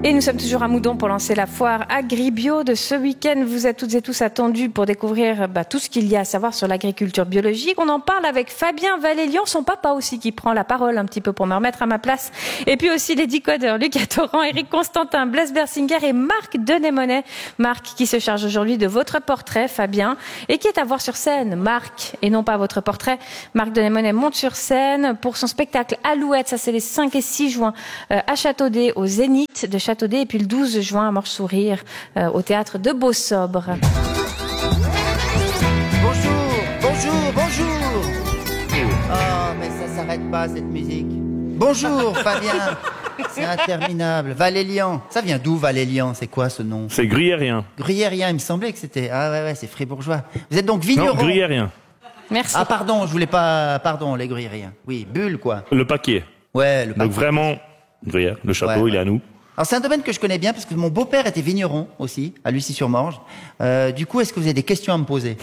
Et nous sommes toujours à Moudon pour lancer la foire Agribio de ce week-end. Vous êtes toutes et tous attendus pour découvrir tout ce qu'il y a à savoir sur l'agriculture biologique. On en parle avec Fabien Valélian, son papa aussi, qui prend la parole un petit peu pour me remettre à ma place. Et puis aussi les décodeurs, Lucas Torrent, Eric Constantin, Blaise Bersinger et Marc Denémonet. Marc qui se charge aujourd'hui de votre portrait, Fabien, et qui est à voir sur scène. Marc, et non pas votre portrait. Marc Denémonet monte sur scène pour son spectacle Alouette. Ça, c'est les 5 et 6 juin à Châteaudet, au Zénith de Châteaudet, et puis le 12 juin à Morche-Sourire au théâtre de Beausobre. Bonjour. Oh, mais ça s'arrête pas cette musique. Bonjour Fabien. C'est interminable. Valélian. Ça vient d'où Valélian? C'est quoi ce nom? C'est gruyérien. Gruyérien, il me semblait que c'était. Ah ouais, c'est fribourgeois. Vous êtes donc vigneron? Non, gruyérien. Merci. Ah pardon, je voulais pas. Pardon, les gruyériens. Oui, bulle quoi. Le paquet. Ouais, le paquet. Donc vraiment, gruyère. Le château, Ouais. il est à nous. Alors c'est un domaine que je connais bien parce que mon beau-père était vigneron aussi, à Lucie-sur-Morge. Du coup, est-ce que vous avez des questions à me poser?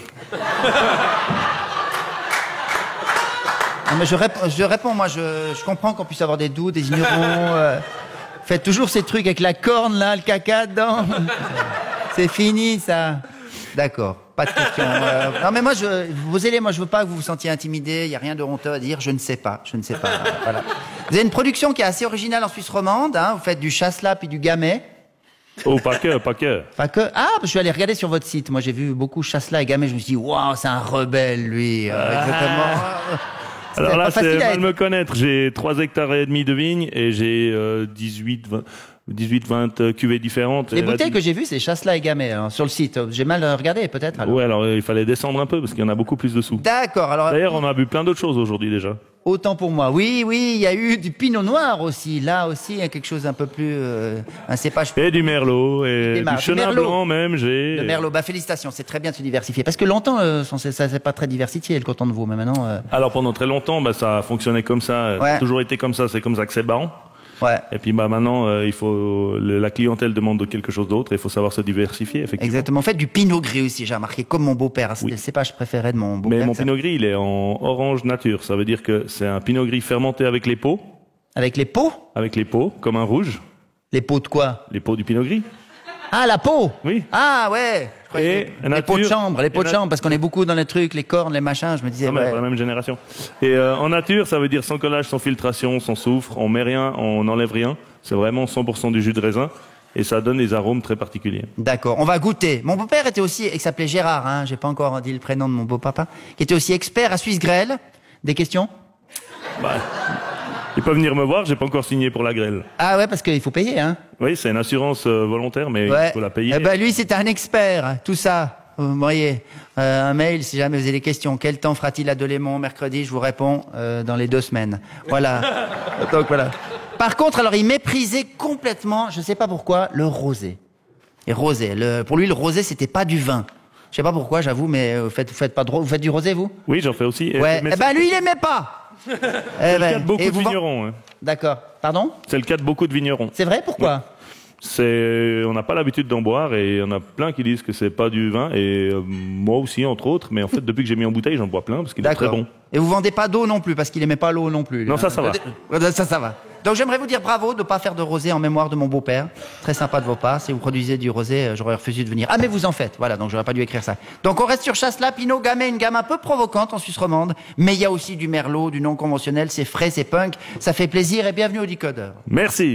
Non, mais je réponds, moi je comprends qu'on puisse avoir des doutes, des ignorants. Faites toujours ces trucs avec la corne là, le caca dedans. C'est fini ça. D'accord, pas de questions. Non mais moi, posez-les, moi je veux pas que vous vous sentiez intimidé, il n'y a rien de honteux à dire, je ne sais pas. Voilà. Vous avez une production qui est assez originale en Suisse romande, hein, vous faites du chasselas puis du gamay. Oh, pas que. Pas que. Ah, je suis allé regarder sur votre site, moi j'ai vu beaucoup chasselas et gamay, je me suis dit, waouh, c'est un rebelle lui. Exactement. Alors là, pas facile c'est à mal être. me connaître. J'ai 3 hectares et demi de vignes et j'ai 18-20 cuvées différentes. Les Et là, bouteilles que j'ai vues, c'est chasselas et gamay hein, sur le site. J'ai mal regardé peut-être alors. Ouais, alors il fallait descendre un peu parce qu'il y en a beaucoup plus dessous. D'accord, alors D'ailleurs, on a bu plein d'autres choses aujourd'hui déjà. autant pour moi. Oui, il y a eu du pinot noir aussi. Là aussi, il y a quelque chose un peu plus... un cépage... Et du merlot, et du chenin blanc même, j'ai... Le merlot, félicitations, c'est très bien de se diversifier. Parce que longtemps, ça c'est pas très diversifié, le canton de Vaud, mais maintenant... Alors pendant très longtemps, ça a fonctionné comme ça, ça a toujours été comme ça, c'est comme ça que c'est bon. Ouais. Et puis maintenant, il faut la clientèle demande quelque chose d'autre, il faut savoir se diversifier, effectivement. Exactement. En fait, du pinot gris aussi, j'ai remarqué, comme mon beau-père. C'était le cépage préféré de mon beau-père. Mais mon pinot gris, il est en orange nature. Ça veut dire que c'est un pinot gris fermenté avec les peaux. Avec les peaux? Avec les peaux, comme un rouge. Les peaux de quoi? Les peaux du pinot gris. Ah, la peau? Oui. Ah, ouais. Et les pots de chambre, parce qu'on est beaucoup dans les trucs, les cornes, les machins, je me disais... Pour la même génération. Et en nature, ça veut dire sans collage, sans filtration, sans soufre, on met rien, on n'enlève rien. C'est vraiment 100% du jus de raisin. Et ça donne des arômes très particuliers. D'accord, on va goûter. Mon beau-père était aussi, il s'appelait Gérard, hein, j'ai pas encore dit le prénom de mon beau-papa, qui était aussi expert à Suisse Grêle. Des questions? Il peut venir me voir, j'ai pas encore signé pour la grêle. Ah ouais, parce qu'il faut payer, hein. Oui, c'est une assurance volontaire, mais il faut la payer. Eh ben lui, c'était un expert, tout ça. Vous voyez, un mail si jamais vous avez des questions. Quel temps fera-t-il à Delémont mercredi? Je vous réponds dans les 2 semaines. Voilà. Donc voilà. Par contre, alors il méprisait complètement, je sais pas pourquoi, le rosé. Et rosé, pour lui le rosé c'était pas du vin. Je sais pas pourquoi, j'avoue, mais vous faites du rosé vous? Oui, j'en fais aussi. Ouais. Eh ben lui il aimait pas. C'est le cas de beaucoup de vignerons. Hein. D'accord. Pardon? C'est le cas de beaucoup de vignerons. C'est vrai? Pourquoi? On n'a pas l'habitude d'en boire et il y en a plein qui disent que c'est pas du vin et moi aussi entre autres. Mais en fait, depuis que j'ai mis en bouteille, j'en bois plein parce qu'il est très bon. Et vous vendez pas d'eau non plus parce qu'il aimait pas l'eau non plus. Non, ça va. Ça va. Donc j'aimerais vous dire bravo de ne pas faire de rosé en mémoire de mon beau-père. Très sympa de vos parts. Si vous produisez du rosé, j'aurais refusé de venir. Ah mais vous en faites. Voilà, donc j'aurais pas dû écrire ça. Donc on reste sur chasselas, pinot, gamay, une gamme un peu provocante en Suisse romande. Mais il y a aussi du merlot, du non conventionnel. C'est frais, c'est punk. Ça fait plaisir et bienvenue au Décodeur. Merci.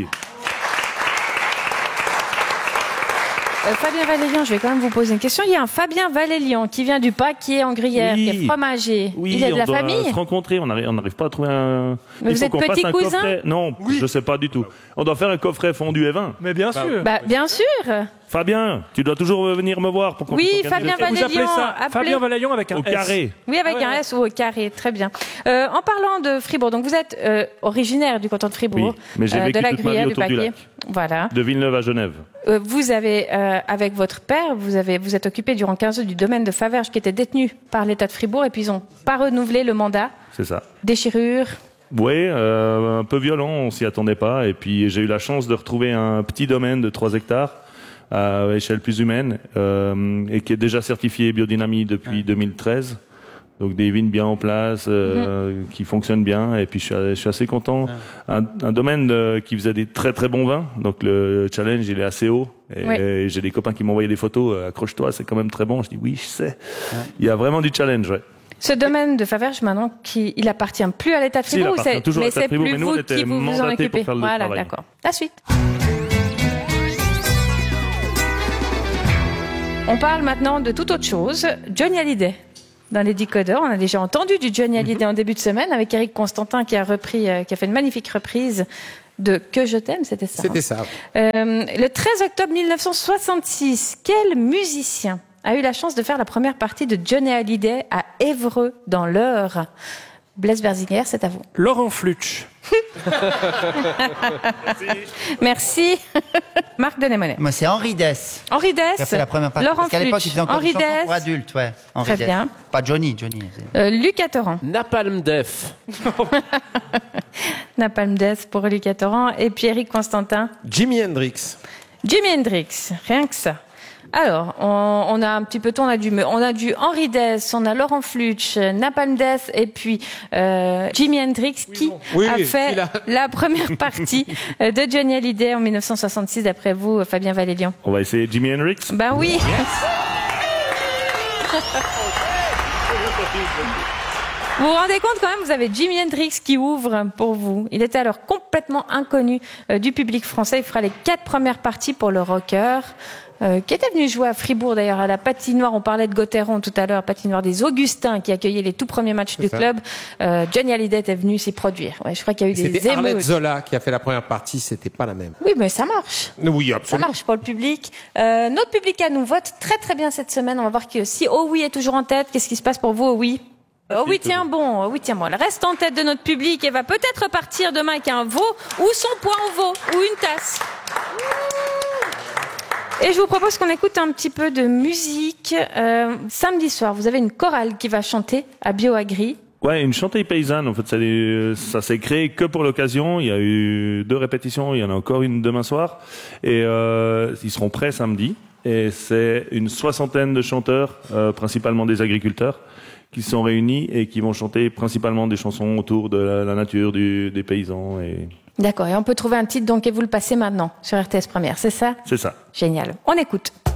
Fabien Valélian, je vais quand même vous poser une question. Il y a un Fabien Valélian qui vient du Paquier en Gruyère, qui est fromager. Oui, il est de la on doit famille. se rencontrer. On n'arrive pas à trouver un. Mais vous êtes petit cousin? Coffret. Non, je sais pas du tout. On doit faire un coffret fondu et vin. Mais bien sûr. Bien sûr. Fabien, tu dois toujours venir me voir pour qu'on puisse organiser. Fabien Vous appelez Valélian. ça Fabien Valélian avec un au S. carré. Oui, avec un S ou au carré, très bien. En parlant de Fribourg, donc vous êtes originaire du canton de Fribourg, Oui, mais j'ai vécu de la toute ma vie Gruyère, du autour du Paquier. lac. Voilà. De Villeneuve à Genève. Vous avez, avec votre père, vous êtes occupé durant 15 ans du domaine de Faverges qui était détenu par l'État de Fribourg et puis ils n'ont pas renouvelé le mandat. C'est ça. Déchirure. Oui, un peu violent, on s'y attendait pas. Et puis j'ai eu la chance de retrouver un petit domaine de 3 hectares à échelle plus humaine et qui est déjà certifié biodynamie depuis 2013. Donc des vignes bien en place, qui fonctionnent bien. Et puis je suis assez content. Un domaine qui faisait des très très bons vins. Donc le challenge il est assez haut. Et j'ai des copains qui m'envoyaient des photos. Accroche-toi, c'est quand même très bon. Je dis oui, je sais. Il y a vraiment du challenge. Ouais. Ce domaine de Faverges maintenant, il appartient plus à l'État de Fribourg, il appartient toujours à l'État de Fribourg, mais nous, on était mandatés pour faire le travail. Voilà, d'accord. La suite. On parle maintenant de toute autre chose. Johnny Hallyday. Dans les Decodeurs, on a déjà entendu du Johnny Hallyday en début de semaine avec Eric Constantin qui a fait une magnifique reprise de Que je t'aime, c'était ça. C'était ça. Le 13 octobre 1966, quel musicien a eu la chance de faire la première partie de Johnny Hallyday à Évreux, dans l'Eure? Blaise Berzinger, c'est à vous. Laurent Flutsch. Merci. Marc Denémonet. Moi, c'est Henri Dess. Henri Dess. Qui a fait la première partie. Laurent Parce qu'à l'époque, il Flutsch. faisait encore Henri des chansons Dess. pour adultes, ouais. Henri Très Dess. bien. Pas Johnny. Luc Attoran. Napalm Def. Napalm Death pour Luc Attoran. Et puis Eric Constantin. Jimi Hendrix. Jimi Hendrix. Rien que ça. Alors, on a un petit peu tout, on a du Henri Dess, on a Laurent Flutsch, Napalm Death et puis Jimi Hendrix qui a fait la première partie de Johnny Hallyday en 1966 d'après vous, Fabien Valélian. On va essayer Jimi Hendrix. Ben oui. Yes. Vous vous rendez compte quand même, vous avez Jimi Hendrix qui ouvre pour vous. Il était alors complètement inconnu du public français. Il fera les 4 premières parties pour le rocker. Qui était venu jouer à Fribourg d'ailleurs à la patinoire, on parlait de Gauthieron tout à l'heure, patinoire des Augustins qui accueillait les tout premiers matchs du club. Johnny Hallyday était venu s'y produire. Ouais, je crois qu'il y a eu des émotions. C'était Arlette Zola qui a fait la première partie, c'était pas la même. Oui, mais ça marche. Oui, Ça absolument. marche pour le public. Notre public à nous vote très très bien cette semaine. On va voir que si Oh oui est toujours en tête, qu'est-ce qui se passe pour vous, Oh oui? Oh oui, tiens bon, oh oui, tiens bon. Elle reste en tête de notre public et va peut-être repartir demain avec un veau ou son point au veau ou une tasse. Et je vous propose qu'on écoute un petit peu de musique. Samedi soir, vous avez une chorale qui va chanter à BioAgri. Ouais, une chantée paysanne. En fait, ça s'est créé que pour l'occasion. Il y a eu 2 répétitions. Il y en a encore une demain soir. Et ils seront prêts samedi. Et c'est une 60aine de chanteurs, principalement des agriculteurs, qui se sont réunis et qui vont chanter principalement des chansons autour de la nature, des paysans. D'accord. Et on peut trouver un titre donc et vous le passez maintenant sur RTS Première, c'est ça? C'est ça. Génial. On écoute.